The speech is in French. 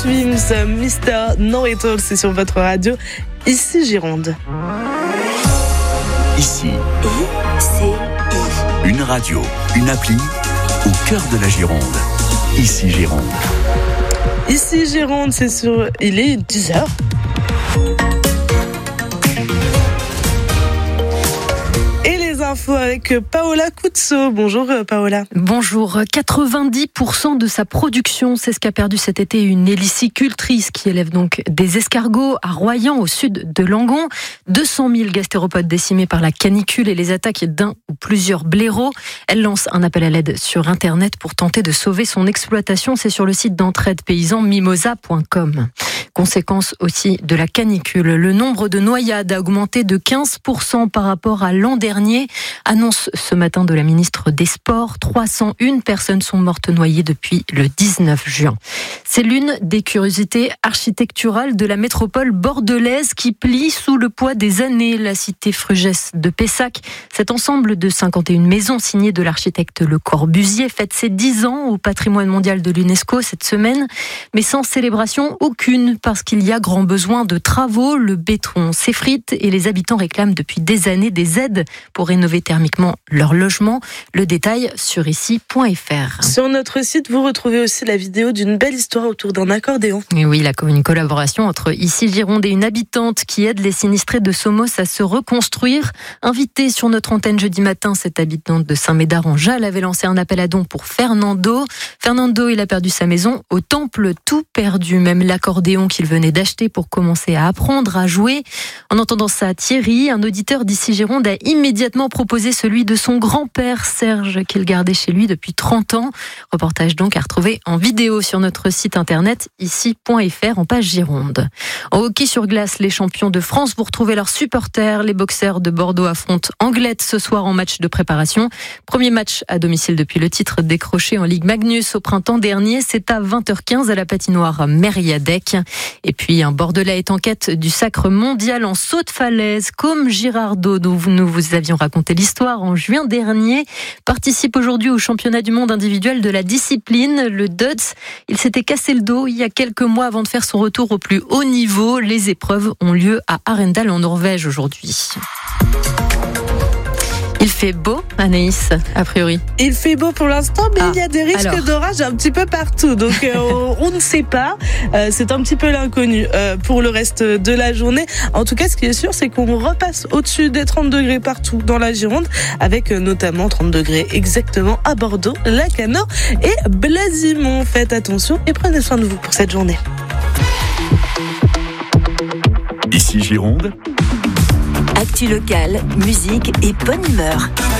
Wings, Mister No It All, c'est sur votre radio. Ici Gironde. Ici, une radio, une appli au cœur de la Gironde. Ici Gironde. Ici Gironde, c'est sur... Il est 10h. Info avec Paola Cuzzo. Bonjour Paola. Bonjour. 90% de sa production, c'est ce qu'a perdu cet été une hélicicultrice qui élève donc des escargots à Royan, au sud de Langon. 200 000 gastéropodes décimés par la canicule et les attaques d'un ou plusieurs blaireaux. Elle lance un appel à l'aide sur Internet pour tenter de sauver son exploitation. C'est sur le site d'entraide paysan mimosa.com. Conséquence aussi de la canicule. Le nombre de noyades a augmenté de 15% par rapport à l'an dernier. Annonce ce matin de la ministre des Sports. 301 personnes sont mortes noyées depuis le 19 juin. C'est l'une des curiosités architecturales de la métropole bordelaise qui plie sous le poids des années. La cité Frugès de Pessac, cet ensemble de 51 maisons signées de l'architecte Le Corbusier, fête ses 10 ans au patrimoine mondial de l'UNESCO cette semaine, mais sans célébration aucune parce qu'il y a grand besoin de travaux. Le béton s'effrite et les habitants réclament depuis des années des aides pour rénover thermiquement leur logement. Le détail sur ici.fr. Sur notre site, vous retrouvez aussi la vidéo d'une belle histoire autour d'un accordéon. Et oui, une collaboration entre Ici Gironde et une habitante qui aide les sinistrés de Somos à se reconstruire. Invitée sur notre antenne jeudi matin, cette habitante de Saint-Médard-en-Jalles avait lancé un appel à dons pour Fernando. Fernando, il a perdu sa maison au temple, tout perdu, même l'accordéon qu'il venait d'acheter pour commencer à apprendre à jouer. En entendant ça, Thierry, un auditeur d'Ici Gironde, a immédiatement proposé celui de son grand-père Serge qu'il gardait chez lui depuis 30 ans. Reportage donc à retrouver en vidéo sur notre site internet ici.fr en page Gironde. En hockey sur glace, les champions de France, vous retrouvez leurs supporters. Les boxers de Bordeaux affrontent Anglette ce soir en match de préparation. Premier match à domicile depuis le titre décroché en Ligue Magnus au printemps dernier. C'est à 20h15 à la patinoire Mériadec. Et puis un Bordelais est en quête du sacre mondial en saut de falaise, comme Girardot, dont nous vous avions raconté l'histoire en juin dernier, participe aujourd'hui au championnat du monde individuel de la discipline, le Duds. Il s'était cassé le dos il y a quelques mois avant de faire son retour au plus haut niveau. Les épreuves ont lieu à Arendal en Norvège aujourd'hui. Il fait beau, Anaïs, a priori. Il fait beau pour l'instant, mais il y a des risques d'orage un petit peu partout. Donc, on ne sait pas. C'est un petit peu l'inconnu pour le reste de la journée. En tout cas, ce qui est sûr, c'est qu'on repasse au-dessus des 30 degrés partout dans la Gironde, avec notamment 30 degrés exactement à Bordeaux, Lacanau et Blasimont. Faites attention et prenez soin de vous pour cette journée. Ici Gironde. Actu locale, musique et bonne humeur.